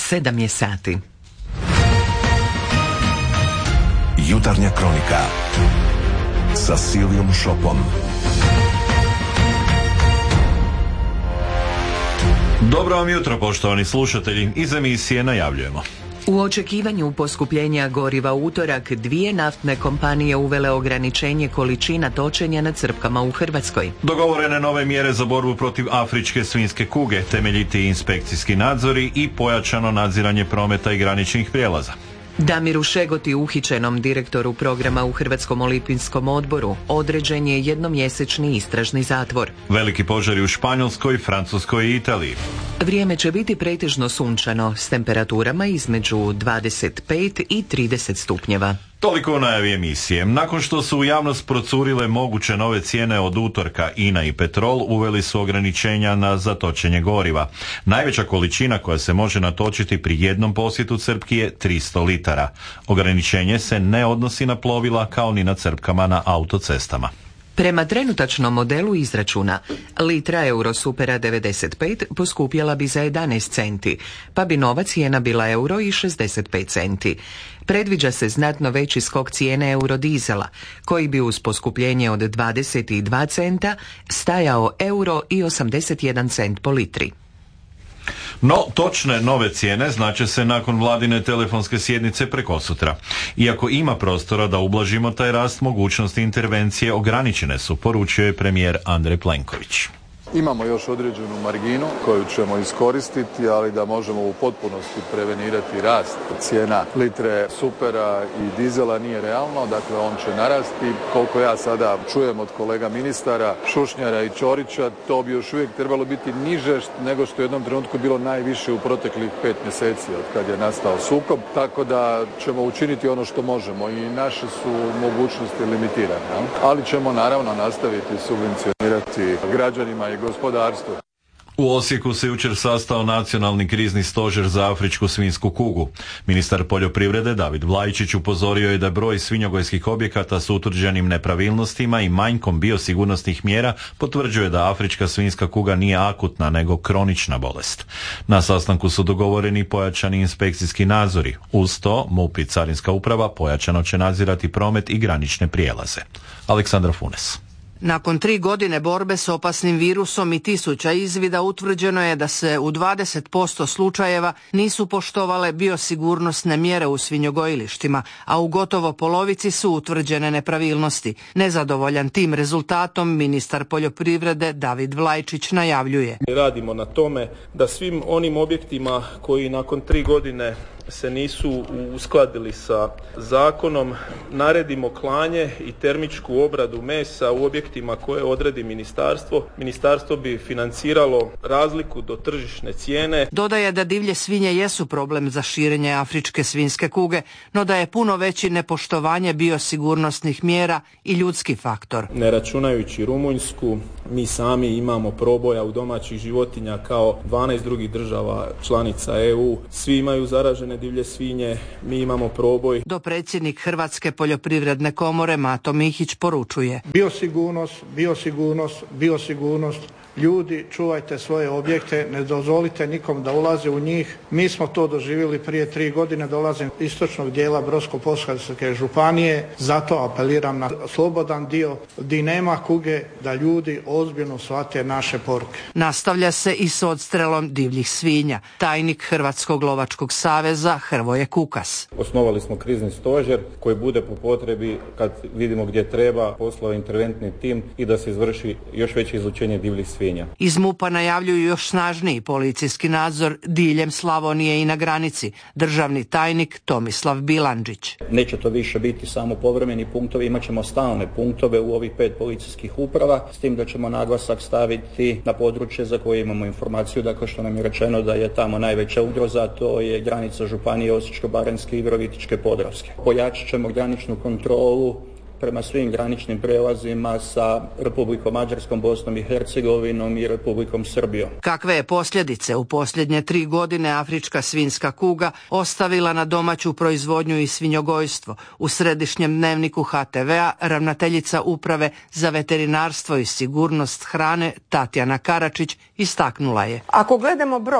7 je sati. Jutarnja kronika sa Silijom Šopom. Dobro vam jutro, poštovani slušatelji. Iz emisije najavljujemo. U očekivanju poskupljenja goriva u utorak, 2 naftne kompanije uvele ograničenje količina točenja na crpkama u Hrvatskoj. Dogovorene nove mjere za borbu protiv afričke svinjske kuge, temeljiti inspekcijski nadzori i pojačano nadziranje prometa i graničnih prijelaza. Damiru Šegoti, uhićenom direktoru programa u Hrvatskom olimpijskom odboru, određen je jednomjesečni istražni zatvor. Veliki požari u Španjolskoj, Francuskoj i Italiji. Vrijeme će biti pretežno sunčano s temperaturama između 25 i 30 stupnjeva. Toliko u najavi emisije. Nakon što su u javnost procurile moguće nove cijene od utorka, INA i Petrol uveli su ograničenja na zatočenje goriva. Najveća količina koja se može natočiti pri jednom posjetu crpki je 300 litara. Ograničenje se ne odnosi na plovila kao ni na crpkama na autocestama. Prema trenutačnom modelu izračuna, litra Eurosupera 95 poskupjela bi za 11 centi, pa bi nova cijena bila euro i 65 centi. Predviđa se znatno veći skok cijene eurodizela, koji bi uz poskupljenje od 22 centa stajao euro i 81 cent po litri. No, točne nove cijene znače se nakon vladine telefonske sjednice prekosutra. Iako ima prostora da ublažimo taj rast, mogućnosti intervencije ograničene su, poručio je premijer Andrej Plenković. Imamo još određenu marginu koju ćemo iskoristiti, ali da možemo u potpunosti prevenirati rast cijena litre supera i dizela nije realno, dakle on će narasti. Koliko ja sada čujem od kolega ministara Šušnjara i Ćorića, to bi još uvijek trebalo biti niže nego što je u jednom trenutku bilo najviše u proteklih 5 mjeseci od kad je nastao sukob, tako da ćemo učiniti ono što možemo i naše su mogućnosti limitirane, ali ćemo naravno nastaviti subvencionirati građanima i gospodarstvo. U Osijeku se jučer sastao nacionalni krizni stožer za afričku svinjsku kugu. Ministar poljoprivrede David Vlaičić upozorio je da broj svinjogojskih objekata s utvrđenim nepravilnostima i manjkom biosigurnosnih mjera potvrđuje da afrička svinjska kuga nije akutna nego kronična bolest. Na sastanku su dogovoreni pojačani inspekcijski nadzori. Uz to MUP i Carinska uprava pojačano će nadzirati promet i granične prijelaze. Aleksandra Funes. Nakon 3 godine borbe s opasnim virusom i 1000 izvida utvrđeno je da se u 20% slučajeva nisu poštovale biosigurnosne mjere u svinjogojilištima, a u gotovo polovici su utvrđene nepravilnosti. Nezadovoljan tim rezultatom ministar poljoprivrede David Vlaičić najavljuje. Radimo na tome da svim onim objektima koji nakon 3 godine se nisu uskladili sa zakonom, naredimo klanje i termičku obradu mesa u objektima koje odredi ministarstvo. Ministarstvo bi financiralo razliku do tržišne cijene. Dodaje da divlje svinje jesu problem za širenje afričke svinjske kuge, no da je puno veći nepoštovanje biosigurnosnih mjera i ljudski faktor. Ne računajući Rumunjsku, mi sami imamo proboja u domaćih životinja kao 12 drugih država članica EU. Svi imaju zaražene divlje svinje, mi imamo proboj. Dopredsjednik Hrvatske poljoprivredne komore Mato Mihić poručuje. Biosigurnost. Ljudi, čuvajte svoje objekte, ne dozvolite nikom da ulazi u njih. Mi smo to doživjeli prije 3 godine, dolazim iz istočnog dijela Brodsko-posavske županije, zato apeliram na slobodan dio gdje nema kuge, da ljudi ozbiljno shvate naše poruke. Nastavlja se i s odstrelom divljih svinja. Tajnik Hrvatskog lovačkog saveza Hrvoje Kukas. Osnovali smo krizni stožer koji bude po potrebi, kad vidimo gdje treba, poslao interventni tim i da se izvrši još veće izučenje divljih svinja. Iz MUP-a najavljuju još snažniji policijski nadzor diljem Slavonije i na granici. Državni tajnik Tomislav Bilandžić. Neće to više biti samo povremeni punktovi, imat ćemo stalne punktove u ovih 5 policijskih uprava, s tim da ćemo naglasak staviti na područje za koje imamo informaciju, dakle što nam je rečeno da je tamo najveća ugroza, to je granica županije Osječko-baranjske i Virovitičke-podravske. Pojačat ćemo graničnu kontrolu prema svim graničnim prijelazima sa Republikom Mađarskom, Bosnom i Hercegovinom i Republikom Srbijom. Kakve je posljedice u posljednje 3 godine afrička svinjska kuga ostavila na domaću proizvodnju i svinjogojstvo? U središnjem dnevniku HTV-a ravnateljica Uprave za veterinarstvo i sigurnost hrane Tatjana Karačić istaknula je. Ako gledamo broj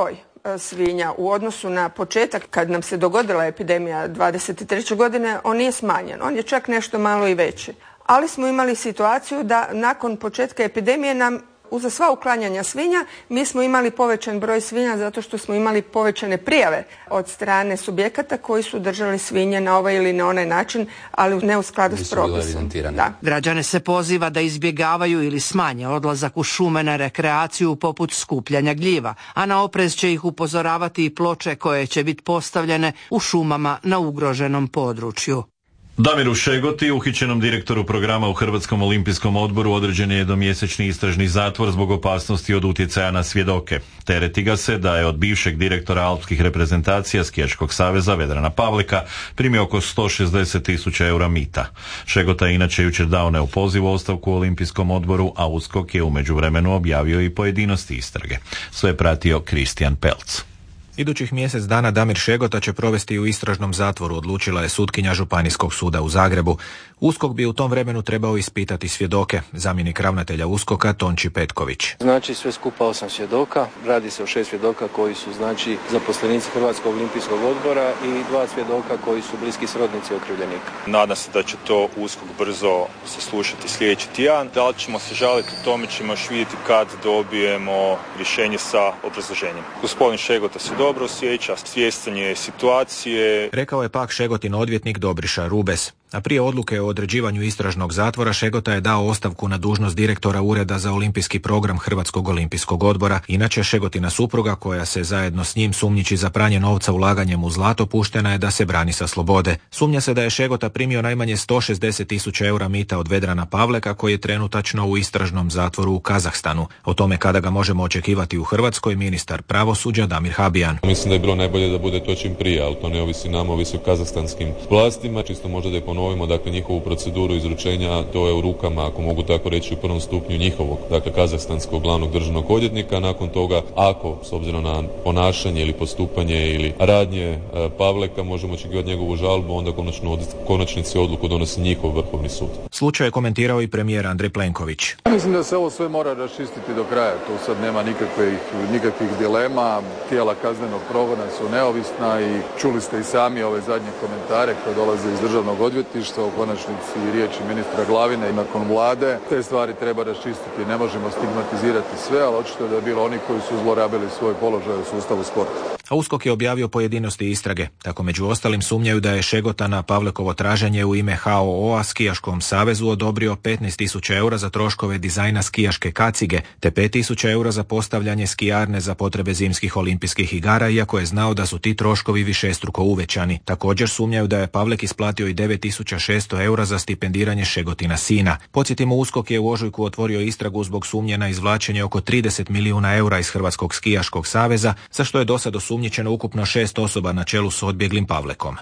svinja u odnosu na početak kad nam se dogodila epidemija 23. godine, on nije smanjen. On je čak nešto malo i veći. Ali smo imali situaciju da nakon početka epidemije nam uza sva uklanjanja svinja, mi smo imali povećan broj svinja zato što smo imali povećane prijave od strane subjekata koji su držali svinje na ovaj ili na onaj način, ali ne u skladu s propisom. Da. Građane se poziva da izbjegavaju ili smanje odlazak u šume na rekreaciju poput skupljanja gljiva, a na oprez će ih upozoravati i ploče koje će biti postavljene u šumama na ugroženom području. Damiru Šegoti, uhićenom direktoru programa u Hrvatskom olimpijskom odboru, određen je jednomjesečni istražni zatvor zbog opasnosti od utjecaja na svjedoke. Tereti ga se da je od bivšeg direktora alpskih reprezentacija Skijaškog saveza Vedrana Pavleka primio oko 160.000 eura mita. Šegota je inače jučer dao neopozivu ostavku u Olimpijskom odboru, a USKOK je u međuvremenu objavio i pojedinosti istrage. Sve je pratio Kristijan Pelc. Idućih mjesec dana Damir Šegota će provesti u istražnom zatvoru, odlučila je sutkinja Županijskog suda u Zagrebu. USKOK bi u tom vremenu trebao ispitati svjedoke, zamjenik ravnatelja USKOK-a Tonči Petković. Znači sve skupa 8 svjedoka, radi se o 6 svjedoka koji su znači zaposlenici Hrvatskog olimpijskog odbora i 2 svjedoka koji su bliski srodnici okrivljenika. Nadam se da će to USKOK brzo saslušati sljedeći tjedan. Da li ćemo se žaliti, o tome ćemo još vidjeti kad dobijemo rješenje sa obrazloženjem. Gospodin Šegota se dobro osjeća, svjestan je situacije. Rekao je pak Šegotin odvjetnik Dobriša Rubes. A prije odluke o određivanju istražnog zatvora Šegota je dao ostavku na dužnost direktora Ureda za olimpijski program Hrvatskog olimpijskog odbora. Inače, Šegotina supruga, koja se zajedno s njim sumnjiči za pranje novca ulaganjem u zlato, puštena je da se brani sa slobode. Sumnja se da je Šegota primio najmanje 160.000 eura mita od Vedrana Pavleka, koji je trenutačno u istražnom zatvoru u Kazahstanu. O tome kada ga možemo očekivati u Hrvatskoj, ministar pravosuđa Damir Habijan. Mislim da je bilo najbolje da bude to čim prije, ali to ne ovisi nama, ovisi o kazahstanskim vlastima. Čisto možda da je ponovimo, dakle, njihovu proceduru izručenja, to je u rukama, ako mogu tako reći, u prvom stupnju njihovog, dakle, kazahstanskog glavnog državnog odvjetnika. Nakon toga, ako, s obzirom na ponašanje ili postupanje ili radnje Pavleka, možemo očekivati njegovu žalbu, onda konačnici odluku donosi njihov Vrhovni sud. Slučaj je komentirao i premijer Andrej Plenković. Mislim da se ovo sve mora raščistiti do kraja. Tu sad nema nikakvih dilema. Tijela kaznenog progona su neovisna i čuli ste i sami ove zadnje komentare koje dolaze iz državnog odvjetništva, u konačnici riječi ministra Glavine i nakon vlade. Te stvari treba raščistiti. Ne možemo stigmatizirati sve, ali očito da je bilo oni koji su zlorabili svoj položaj u sustavu sporta. A USKOK je objavio pojedinosti istrage. Tako među ostalim sumnjaju da je Šegota na Pavlekovo traženje u ime HOO-a Skijaškom savezu odobrio 15.000 eura za troškove dizajna skijaške kacige, te 5.000 eura za postavljanje skijarne za potrebe zimskih olimpijskih igara, iako je znao da su ti troškovi višestruko uvećani. Također sumnjaju da je Pavlek isplatio i 9.600 eura za stipendiranje Šegotina sina. Podsjetimo, USKOK je u ožujku otvorio istragu zbog sumnje na izvlačenje oko 30 milijuna eura iz Hrvatskog skijaškog saveza, za što je dosad osumnjičeno ukupno 6 osoba na čelu s odbjeglim Pavlekom.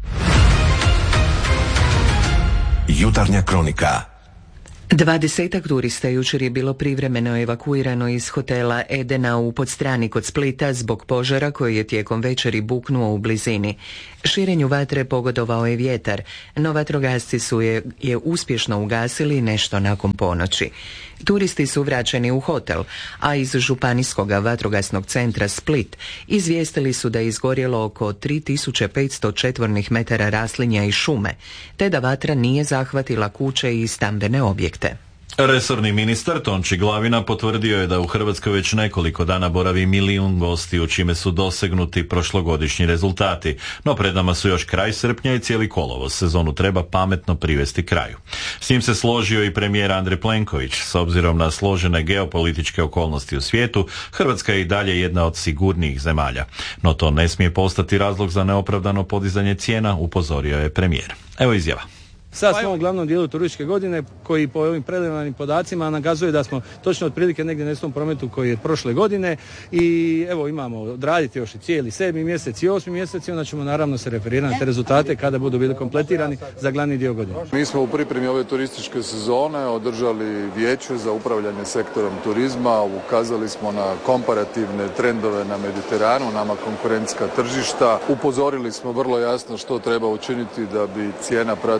Jutarnja kronika. 20 turista jučer je bilo privremeno evakuirano iz hotela Edena u Podstrani kod Splita zbog požara koji je tijekom večeri buknuo u blizini. Širenju vatre pogodovao je vjetar, no vatrogasci su je uspješno ugasili nešto nakon ponoći. Turisti su vraćeni u hotel, a iz Županijskog vatrogasnog centra Split izvijestili su da je izgorjelo oko 3500 četvornih metara raslinja i šume, te da vatra nije zahvatila kuće i stambene objekte. Resorni ministar Tonči Glavina potvrdio je da u Hrvatskoj već nekoliko dana boravi 1 milijun gostiju, čime su dosegnuti prošlogodišnji rezultati. No pred nama su još kraj srpnja i cijeli kolovoz. Sezonu treba pametno privesti kraju. S njim se složio i premijer Andrej Plenković. S obzirom na složene geopolitičke okolnosti u svijetu, Hrvatska je i dalje jedna od sigurnijih zemalja. No to ne smije postati razlog za neopravdano podizanje cijena, upozorio je premijer. Evo izjava. Sad smo u glavnom dijelu turističke godine koji po ovim preliminarnim podacima nakazuje da smo točno otprilike negdje na istom prometu koji je prošle godine i evo imamo odraditi još i cijeli 7. mjesec i 8. mjesec i onda ćemo naravno se referirati na te rezultate kada budu bili kompletirani za glavni dio godine. Mi smo u pripremi ove turističke sezone održali vijeće za upravljanje sektorom turizma, ukazali smo na komparativne trendove na Mediteranu, nama konkurentska tržišta, upozorili smo vrlo jasno što treba učiniti da bi cijena pratila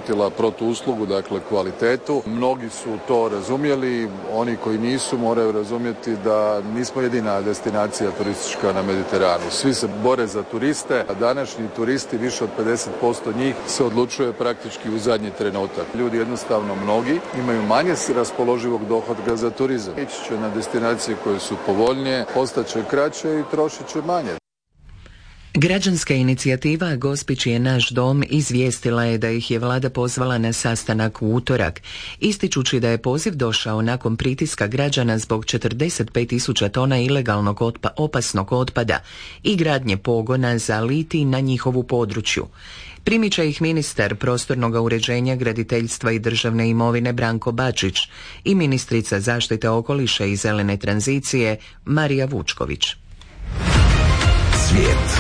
protuuslugu, dakle kvalitetu. Mnogi su to razumjeli, oni koji nisu moraju razumjeti da nismo jedina destinacija turistička na Mediteranu. Svi se bore za turiste, a današnji turisti, više od 50% njih, se odlučuje praktički u zadnji trenutak. Ljudi jednostavno mnogi imaju manje raspoloživog dohotka za turizam. Ići će na destinacije koje su povoljnije, ostaće kraće i trošit će manje. Građanska inicijativa Gospić je naš dom izvijestila je da ih je vlada pozvala na sastanak u utorak, ističući da je poziv došao nakon pritiska građana zbog 45.000 tona ilegalnog opasnog otpada i gradnje pogona za litij na njihovu području. Primit će ih ministar prostornog uređenja, graditeljstva i državne imovine Branko Bačić i ministrica zaštite okoliša i zelene tranzicije Marija Vučković. Svijet.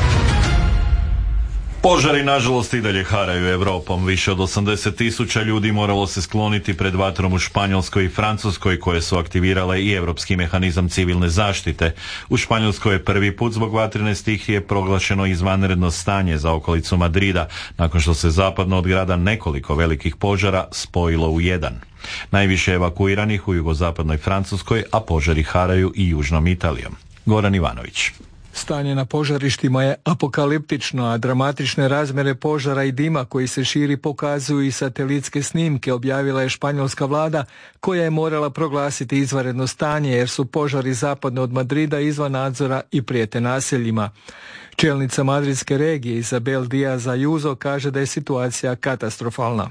Požari nažalost i dalje haraju Europom. Više od 80.000 ljudi moralo se skloniti pred vatrom u Španjolskoj i Francuskoj, koje su aktivirale i europski mehanizam civilne zaštite. U Španjolskoj je prvi put zbog vatrene stihije proglašeno izvanredno stanje za okolicu Madrida, nakon što se zapadno od grada nekoliko velikih požara spojilo u jedan. Najviše evakuiranih u jugozapadnoj Francuskoj, a požari haraju i južnom Italijom. Goran Ivanović. Stanje na požarištima je apokaliptično, a dramatične razmjere požara i dima koji se širi pokazuju i satelitske snimke, objavila je španjolska vlada, koja je morala proglasiti izvanredno stanje jer su požari zapadno od Madrida izvan nadzora i prijete naseljima. Čelnica madridske regije Isabel Díaz Ayuso kaže da je situacija katastrofalna.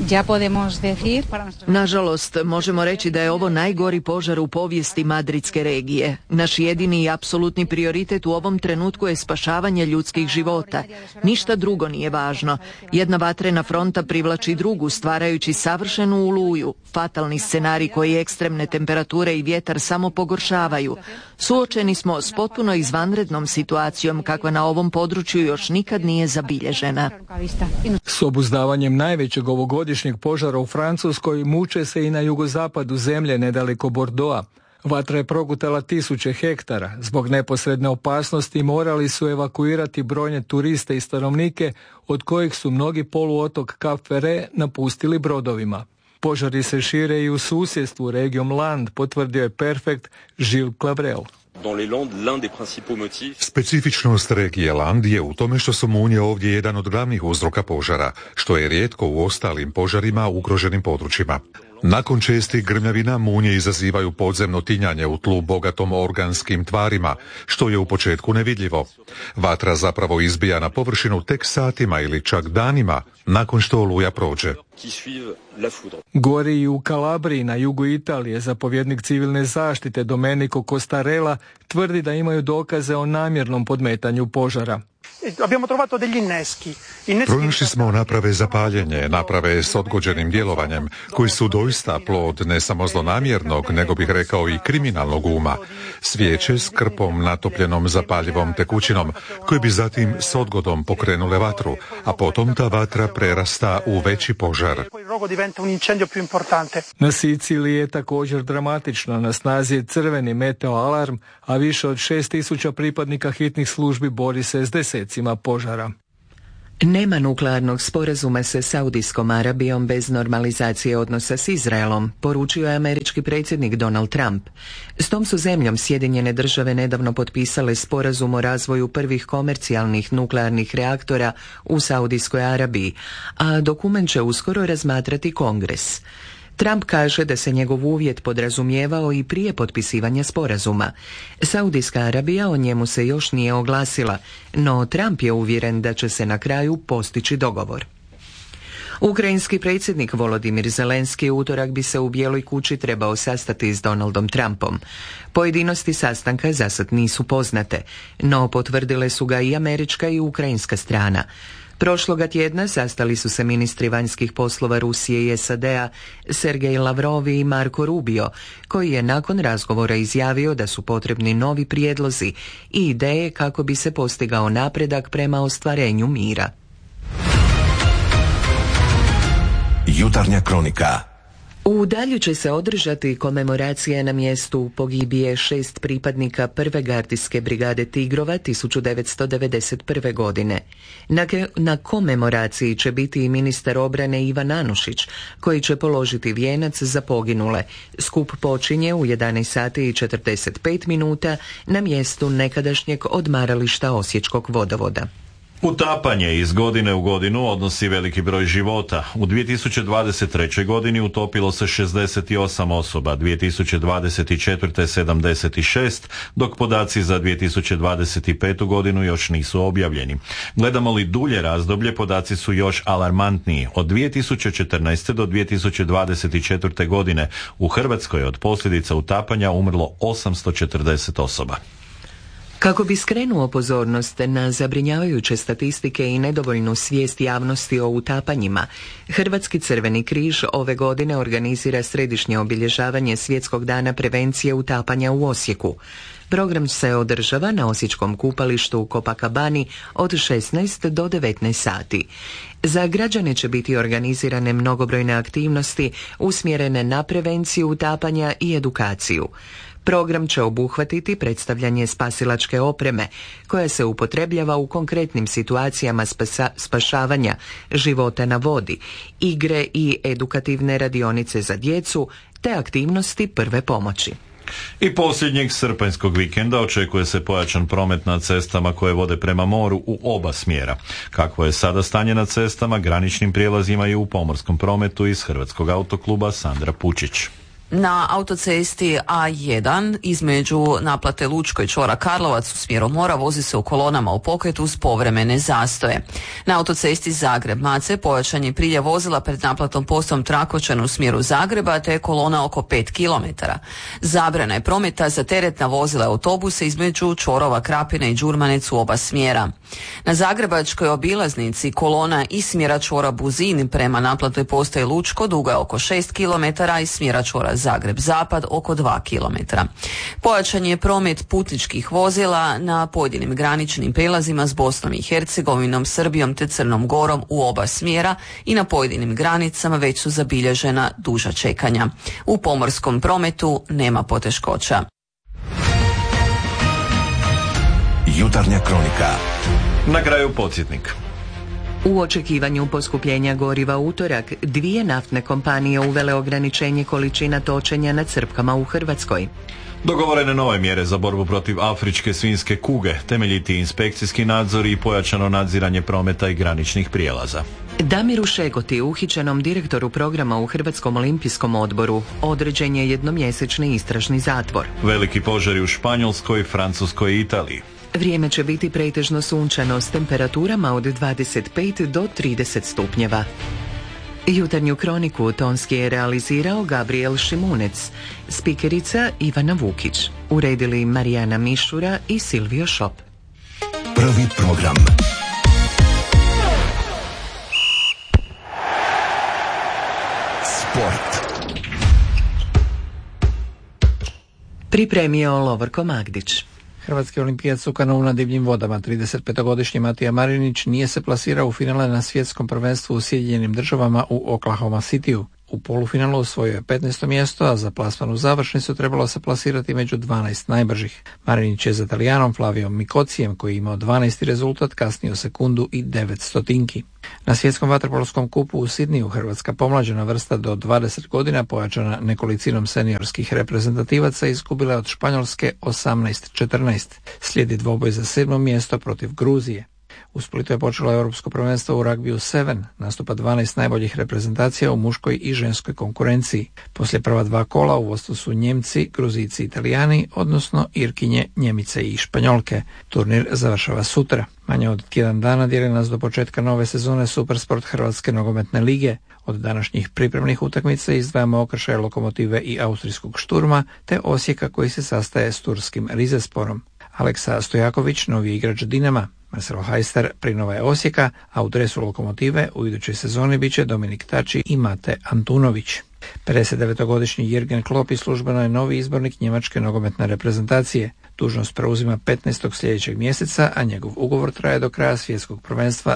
Nažalost, možemo reći da je ovo najgori požar u povijesti madridske regije. Naš jedini i apsolutni prioritet u ovom trenutku je spašavanje ljudskih života. Ništa drugo nije važno. Jedna vatrena fronta privlači drugu, stvarajući savršenu oluju. Fatalni scenarij koji ekstremne temperature i vjetar samo pogoršavaju. Suočeni smo s potpuno izvanrednom situacijom kakva na ovom području još nikad nije zabilježena. S obuzdavanjem najvećeg ovogodišnjeg požara u Francuskoj muče se i na jugozapadu zemlje nedaleko Bordeauxa. Vatra je progutala 1000 hektara. Zbog neposredne opasnosti morali su evakuirati brojne turiste i stanovnike, od kojih su mnogi poluotok Cap Ferret napustili brodovima. Požari se šire i u susjedstvu regijom Land, potvrdio je Perfect Gilles Clavrel. Specifičnost regije Land je u tome što su munje ovdje jedan od glavnih uzroka požara, što je rijetko u ostalim požarima ugroženim područjima. Nakon čestih grmljavina munje izazivaju podzemno tinjanje u tlu bogatom organskim tvarima, što je u početku nevidljivo. Vatra zapravo izbija na površinu tek satima ili čak danima nakon što oluja prođe. Gori i u Kalabriji na jugu Italije zapovjednik civilne zaštite Domenico Costarella tvrdi da imaju dokaze o namjernom podmetanju požara. Pronašli smo naprave za paljenje, naprave s odgođenim djelovanjem, koji su doista plod ne samo zlonamjernog, nego bih rekao i kriminalnog uma. Svijeće s krpom natopljenom zapaljivom tekućinom, koji bi zatim s odgodom pokrenule vatru, a potom ta vatra prerasta u veći požar. Na Siciliji je također dramatično. Na snazi je crveni meteo alarm, a više od 6.000 pripadnika hitnih službi bori se s desecima požara. Nema nuklearnog sporazuma sa Saudijskom Arabijom bez normalizacije odnosa s Izraelom, poručio je američki predsjednik Donald Trump. S tom su zemljom Sjedinjene Države nedavno potpisale sporazum o razvoju prvih komercijalnih nuklearnih reaktora u Saudijskoj Arabiji, a dokument će uskoro razmatrati Kongres. Trump kaže da se njegov uvjet podrazumijevao i prije potpisivanja sporazuma. Saudijska Arabija o njemu se još nije oglasila, no Trump je uvjeren da će se na kraju postići dogovor. Ukrajinski predsjednik Volodimir Zelenski u utorak bi se u Bijeloj kući trebao sastati s Donaldom Trumpom. Pojedinosti sastanka zasad nisu poznate, no potvrdile su ga i američka i ukrajinska strana. Prošloga tjedna sastali su se ministri vanjskih poslova Rusije i SAD-a Sergej Lavrov i Marko Rubio, koji je nakon razgovora izjavio da su potrebni novi prijedlozi i ideje kako bi se postigao napredak prema ostvarenju mira. Jutarnja kronika. U Dalju će se održati komemoracija na mjestu pogibije 6 pripadnika prve gardijske brigade Tigrova 1991. godine. Na komemoraciji će biti i ministar obrane Ivan Anušić, koji će položiti vijenac za poginule. Skup počinje u 11 sati i 45 minuta na mjestu nekadašnjeg odmarališta Osječkog vodovoda. Utapanje iz godine u godinu odnosi veliki broj života. U 2023. godini utopilo se 68 osoba, 2024. 76, dok podaci za 2025. godinu još nisu objavljeni. Gledamo li dulje razdoblje, podaci su još alarmantniji. Od 2014. do 2024. godine u Hrvatskoj je od posljedica utapanja umrlo 840 osoba. Kako bi skrenuo pozornost na zabrinjavajuće statistike i nedovoljnu svijest javnosti o utapanjima, Hrvatski Crveni križ ove godine organizira središnje obilježavanje Svjetskog dana prevencije utapanja u Osijeku. Program se održava na Osječkom kupalištu u Copacabani od 16 do 19 sati. Za građane će biti organizirane mnogobrojne aktivnosti usmjerene na prevenciju utapanja i edukaciju. Program će obuhvatiti predstavljanje spasilačke opreme koja se upotrebljava u konkretnim situacijama spašavanja života na vodi, igre i edukativne radionice za djecu te aktivnosti prve pomoći. I posljednjeg srpanjskog vikenda očekuje se pojačan promet na cestama koje vode prema moru u oba smjera. Kakvo je sada stanje na cestama, graničnim prijelazima i u pomorskom prometu, iz Hrvatskog autokluba Sandra Pučić. Na autocesti A1 između naplate Lučko i čvora Karlovac u smjeru mora vozi se u kolonama u pokretu uz povremene zastoje. Na autocesti Zagreb-Mace pojačan je priljev vozila pred naplatom postom Trakočan u smjeru Zagreba, te je kolona oko 5 km. Zabrana je prometa za teretna vozila i autobuse između čvorova Krapine i Đurmanec u oba smjera. Na zagrebačkoj obilaznici kolona iz smjera čvora Buzin prema naplatnoj postaji Lučko duga je oko 6 km i smjera čvora Zagreb-Zapad oko 2 km. Pojačan je promet putničkih vozila na pojedinim graničnim prijelazima s Bosnom i Hercegovinom, Srbijom te Crnom Gorom u oba smjera i na pojedinim granicama već su zabilježena duža čekanja. U pomorskom prometu nema poteškoća. Jutarnja kronika. Na kraju podsjetnik. U očekivanju poskupljenja goriva u utorak, 2 naftne kompanije uvele ograničenje količina točenja na crpkama u Hrvatskoj. Dogovorene nove mjere za borbu protiv afričke svinjske kuge, temeljiti inspekcijski nadzor i pojačano nadziranje prometa i graničnih prijelaza. Damiru Šegoti, uhićenom direktoru programa u Hrvatskom olimpijskom odboru, određen je jednomjesečni istražni zatvor. Veliki požari u Španjolskoj, Francuskoj i Italiji. Vrijeme će biti pretežno sunčano s temperaturama od 25 do 30 stupnjeva. Jutarnju kroniku tonski je realizirao Gabriel Šimunec, spikerica Ivana Vukić, uredili Marijana Mišura i Silvio Šop. Prvi program. Sport. Pripremio Lovorko Magdić. Hrvatski olimpijac u kanonu na divljim vodama, 35-godišnji Matija Marinić, nije se plasirao u finale na svjetskom prvenstvu u Sjedinjenim Državama u Oklahoma Cityu. U polufinalu osvojio je 15. mjesto, a za plasman u završnicu trebalo se plasirati među 12 najbržih. Marinić je za Talijanom Flavijom Mikocijem, koji je imao 12. rezultat, kasnio sekundu i 900. Na svjetskom vaterpolskom kupu u Sidniju Hrvatska pomlađena vrsta do 20 godina, pojačana nekolicinom seniorskih reprezentativaca, izgubila od Španjolske 18-14. Slijedi dvoboj za 7. mjesto protiv Gruzije. U Splitu je počelo Europsko prvenstvo u ragbiju 7, nastupa 12 najboljih reprezentacija u muškoj i ženskoj konkurenciji. Poslije prva 2 kola u vodstvu su Njemci, Gruzijci i Italijani, odnosno Irkinje, Njemice i Španjolke. Turnir završava sutra. Manje od tjedan dana dijeli nas do početka nove sezone Supersport Hrvatske nogometne lige. Od današnjih pripremnih utakmica izdvajamo okršaje Lokomotive i austrijskog Šturma, te Osijeka koji se sastaje s turskim Rizesporom. Aleksa Stojaković, novi igrač Dinama. Marcelo Hajster prinova je Osijeka, a u dresu Lokomotive u idućoj sezoni bit će Dominik Tači i Mate Antunović. 59-godišnji Jürgen Klopp službeno je novi izbornik njemačke nogometne reprezentacije. Dužnost preuzima 15. sljedećeg mjeseca, a njegov ugovor traje do kraja svjetskog prvenstva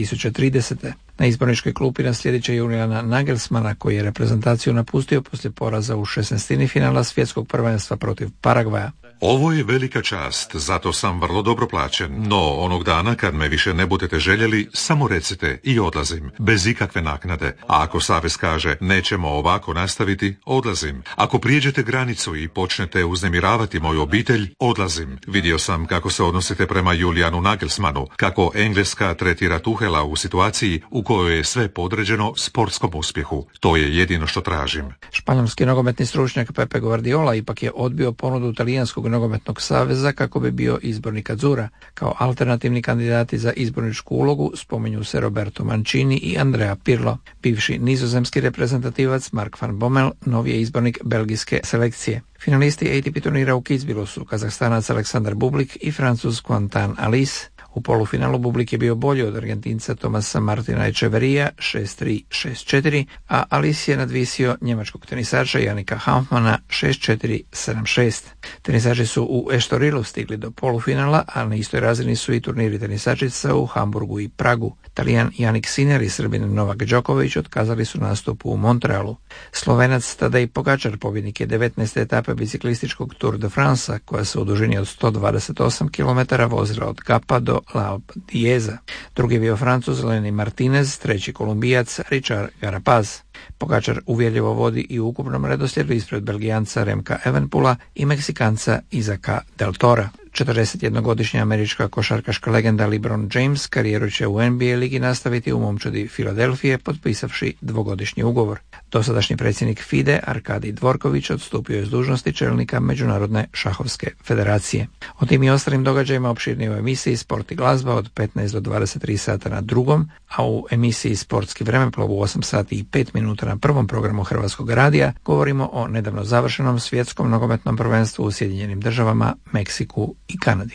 2030. Na izborničkoj klupi naslijedit će Julijana Nagelsmana, koji je reprezentaciju napustio poslije poraza u 16. finala svjetskog prvenstva protiv Paragvaja. Ovo je velika čast, zato sam vrlo dobro plaćen, no onog dana kad me više ne budete željeli, samo recite i odlazim, bez ikakve naknade. A ako savez kaže nećemo ovako nastaviti, odlazim. Ako prijeđete granicu i počnete uznemiravati moju obitelj, odlazim. Vidio sam kako se odnosite prema Julijanu Nagelsmanu, kako Engleska tretira Tuhela u situaciji u kojoj je sve podređeno sportskom uspjehu. To je jedino što tražim. Španjolski nogometni stručnjak Pepe Guardiola ipak je odbio ponudu Talijanskog nogometnog saveza kako bi bio izbornik Azzurra. Kao alternativni kandidati za izborničku ulogu spominju se Roberto Mancini i Andrea Pirlo. Bivši nizozemski reprezentativac Mark van Bommel novi je izbornik belgijske selekcije. Finalisti ATP turnira u Kitzbühelu su Kazahstanac Aleksandar Bublik i Francuz Quentin Alice. U polufinalu Bublik je bio bolji od Argentinca Tomasa Martina Echeverija 6-3, 6-4, a Alice je nadvisio njemačkog tenisača Janika Hanfmana 6-4, 7-6. Tenisači su u Estorilu stigli do polufinala, a na istoj razini su i turniri tenisačica u Hamburgu i Pragu. Talijan Jannik Sinner i Srbin Novak Đoković otkazali su nastup u Montrealu. Slovenac Tadej Pogačar pobjednik je 19. etape biciklističkog Tour de France, koja se u dužini od 128 km vozila od Gapa do L'Alpe d'Huez. Drugi je bio Francuz Lenny Martinez, treći Kolumbijac Richard Carapaz. Pogačar uvjerljivo vodi i u ukupnom redoslijedu ispred Belgijanca Remka Evenpoola i Meksikanca Izaka Del Tora. 41-godišnja američka košarkaška legenda LeBron James karijeru će u NBA ligi nastaviti u momčadi Filadelfije potpisavši dvogodišnji ugovor. Dosadašnji predsjednik FIDE Arkadij Dvorković odstupio je s dužnosti čelnika Međunarodne šahovske federacije. O tim i ostalim događajima opširnije u emisiji Sport i glazba od 15 do 23 sata na drugom, a u emisiji Sportski vremeplov u 8 sati i 5 minuta na prvom programu Hrvatskog radija govorimo o nedavno završenom svjetskom nogometnom prvenstvu u Sjedinjenim državama, Meksiku i Kanadi.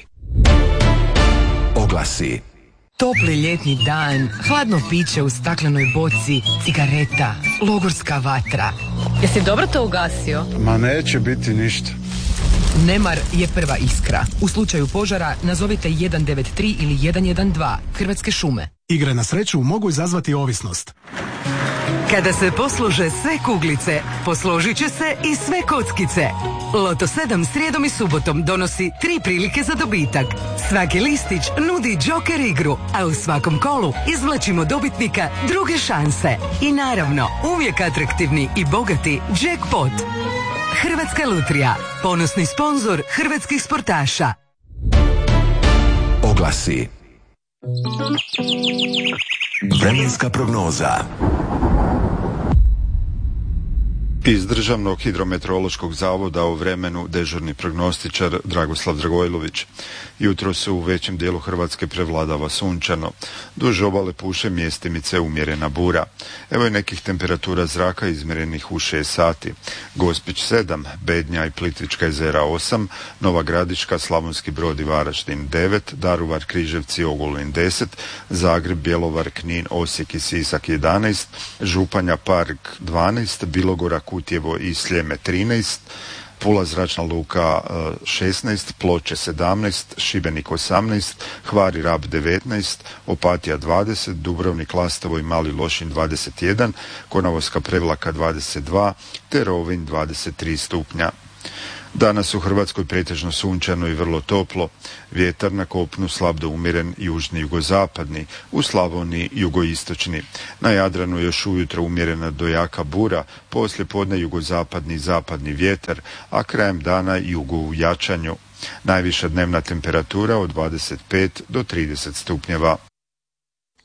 Oglasi. Topli ljetni dan, hladno piće u staklenoj boci, cigareta, logorska vatra. Jesi dobro to ugasio? Ma neće biti ništa. Nemar je prva iskra. U slučaju požara nazovite 193 ili 112, Hrvatske šume. Igre na sreću mogu izazvati ovisnost. Kada se poslože sve kuglice, posložit će se i sve kockice. Loto 7 srijedom i subotom donosi 3 prilike za dobitak. Svaki listić nudi džoker igru, a u svakom kolu izvlačimo dobitnika druge šanse. I naravno, uvijek atraktivni i bogati jackpot. Hrvatska lutrija, ponosni sponzor hrvatskih sportaša. Oglasi. Vremenska prognoza. Iz Državnog hidrometeorološkog zavoda o vremenu dežurni prognostičar Dragoslav Dragojlović. Jutro se u većem dijelu Hrvatske prevladava sunčano. Duž obale puše mjestimice umjerena bura. Evo je nekih temperatura zraka izmjerenih u 6 sati. Gospić 7, Bednja i Plitvička jezera 8, Nova Gradiška, Slavonski Brod i Varaždin 9, Daruvar, Križevci, Ogulin 10, Zagreb, Bjelovar, Knin, Osijek i Sisak 11, Županja, Park 12, Bilogora, Kutjevo i Sljeme 13, Pula zračna luka 16, Ploče 17, Šibenik 18, Hvar i Rab 19, Opatija 20, Dubrovnik, Lastovo i Mali Lošinj 21, Konavolska Prevlaka 22, te Rovinj 23 stupnja. Danas u Hrvatskoj pretežno sunčano i vrlo toplo. Vjetar na kopnu slab do umjeren južni jugozapadni, u Slavoniji jugoistočni. Na Jadranu još ujutro umjerena do jaka bura, poslije podne jugozapadni i zapadni vjetar, a krajem dana jugo u jačanju. Najviša dnevna temperatura od 25 do 30 stupnjeva.